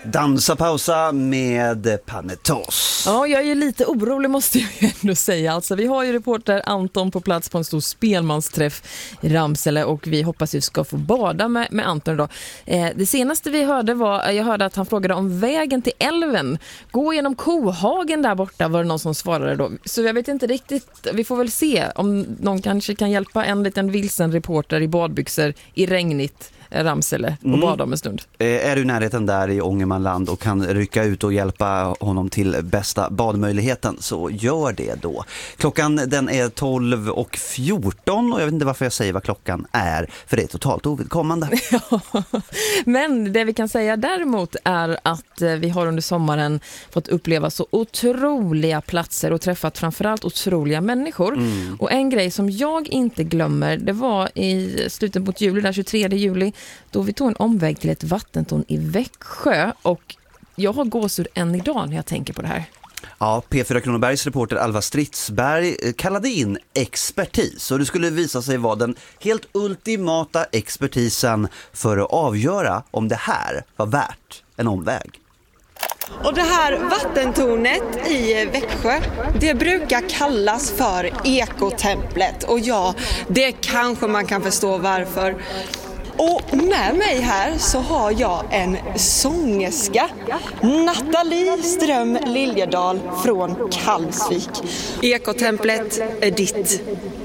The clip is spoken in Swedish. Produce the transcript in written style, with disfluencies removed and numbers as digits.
Dansa pausa med Panetos. Ja, jag är lite orolig måste jag ändå säga. Alltså, vi har ju reporter Anton på plats på en stor spelmansträff i Ramsele och vi hoppas att vi ska få bada med Anton idag. Det senaste vi hörde jag hörde att han frågade om vägen till älven. Gå genom Kohagen där borta, var det någon som svarade då. Så jag vet inte riktigt, vi får väl se om någon kanske kan hjälpa en liten vilsen reporter i badbyxor i regnigt Ramsele och bada om en stund. Är du i närheten där i Ångermanland och kan rycka ut och hjälpa honom till bästa badmöjligheten, så gör det då. Klockan den är 12:14 och jag vet inte varför jag säger vad klockan är, för det är totalt ovidkommande. Ja, men det vi kan säga däremot är att vi har under sommaren fått uppleva så otroliga platser och träffat framförallt otroliga människor. Och en grej som jag inte glömmer, det var i slutet på juli, där 23 juli, då vi tog en omväg till ett vattentorn i Växjö, och jag har gåshud än idag när jag tänker på det här. Ja, P4 Kronobergs reporter Alva Stridsberg kallade in expertis, och det skulle visa sig vara den helt ultimata expertisen för att avgöra om det här var värt en omväg. Och det här vattentornet i Växjö, det brukar kallas för ekotemplet. Och ja, det kanske man kan förstå varför. Och med mig här så har jag en sångerska, Nathalie Ström Liljedahl från Kalvsvik. Ekotemplet är ditt.